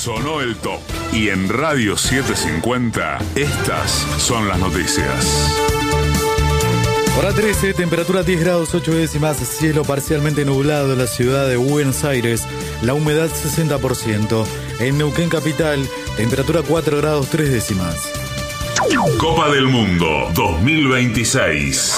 Sonó el top. Y en Radio 750, estas son las noticias. Hora 13, temperatura 10 grados 8 décimas, cielo parcialmente nublado en la ciudad de Buenos Aires, la humedad 60%. En Neuquén capital, temperatura 4 grados 3 décimas. Copa del Mundo 2026.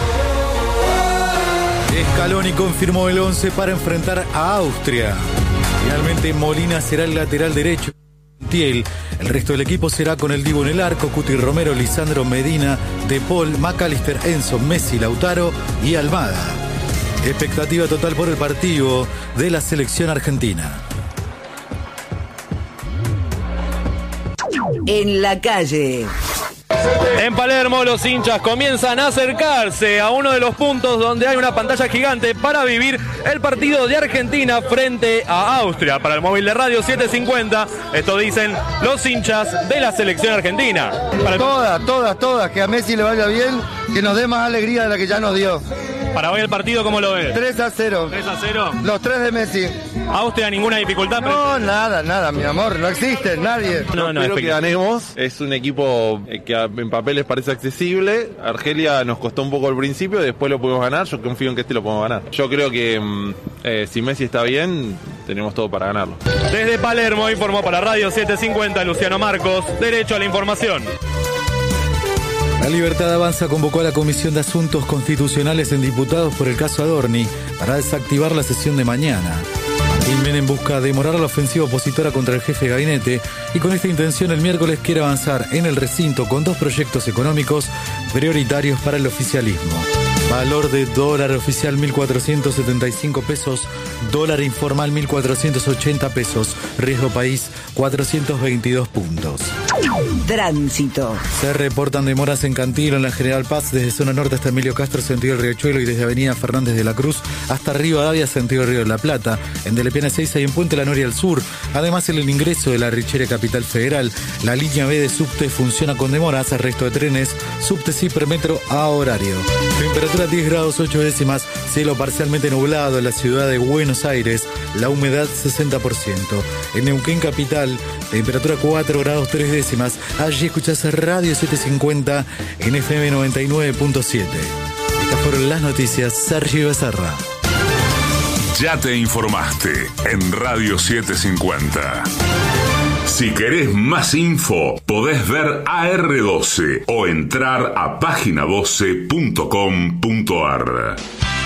Scaloni confirmó el 11 para enfrentar a Austria. Finalmente Molina será el lateral derecho. El resto del equipo será con el Dibu en el arco, Cuti Romero, Lisandro Medina, De Paul, McAllister, Enzo, Messi, Lautaro y Almada. Expectativa total por el partido de la selección argentina. En la calle. En Palermo los hinchas comienzan a acercarse a uno de los puntos donde hay una pantalla gigante para vivir el partido de Argentina frente a Austria. Para el móvil de Radio 750, esto dicen los hinchas de la selección argentina. Todas, que a Messi le vaya bien, que nos dé más alegría de la que ya nos dio. Para hoy el partido, ¿cómo lo ves? 3-0. 3-0. Los 3 de Messi. ¿Austria ninguna dificultad? No, nada, mi amor, no existe, nadie. No, espero que ganemos. Es un equipo que en papeles parece accesible. Argelia nos costó un poco al principio, después lo pudimos ganar. Yo confío en que lo podemos ganar. Yo creo que si Messi está bien, tenemos todo para ganarlo. Desde Palermo informó para Radio 750 Luciano Marcos, Derecho a la Información. La Libertad Avanza convocó a la Comisión de Asuntos Constitucionales en Diputados por el caso Adorni para desactivar la sesión de mañana. Martín Menem busca demorar la ofensiva opositora contra el jefe de gabinete y con esta intención el miércoles quiere avanzar en el recinto con 2 proyectos económicos prioritarios para el oficialismo. Valor de dólar oficial 1.475 pesos, dólar informal 1.480 pesos, riesgo país 422 puntos. Tránsito. Se reportan demoras en Cantilo, en la General Paz, desde zona norte hasta Emilio Castro, sentido el Riachuelo, y desde avenida Fernández de la Cruz hasta Rivadavia, sentido Río de la Plata. En Delepiane 6 y en Puente La Noria al sur. Además, en el ingreso de la Richere Capital Federal, la línea B de subte funciona con demoras. El resto de trenes, subte y Hipermetro a horario. Temperatura 10 grados 8 décimas, cielo parcialmente nublado en la ciudad de Buenos Aires, la humedad 60%. En Neuquén capital, temperatura 4 grados 3 décimas. Allí escuchás Radio 750 en FM 99.7. Estas fueron las noticias. Sergio Becerra. Ya te informaste en Radio 750. Si querés más info, podés ver AR12 o entrar a página12.com.ar.